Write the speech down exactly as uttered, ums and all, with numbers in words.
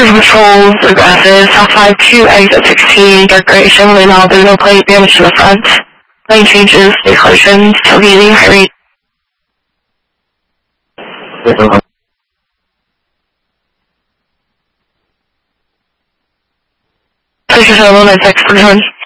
Cruise patrols, aggressive, South five two, exit sixteen, dark gray Chevrolet Malibu, plate, damage to the front. Lane changes, big collisions, tailgating, high rate. Please return one nine six, return.